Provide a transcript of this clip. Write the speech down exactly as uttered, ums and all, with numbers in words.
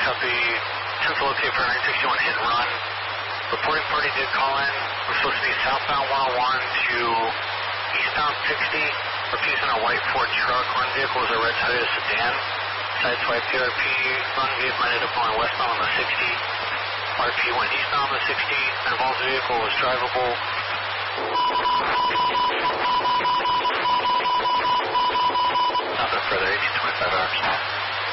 copy. ten to locate for nine sixty-one hit and run. Reporting party did call in. We're supposed to be southbound one oh one to eastbound sixty. Refusing a white Ford truck. Run vehicle is a red Toyota sedan. Sideswipe P R P. Run vehicle ended up going westbound on the sixty. R P went eastbound on the sixty. Involved vehicle was drivable. Nothing further, eighteen twenty-five hours.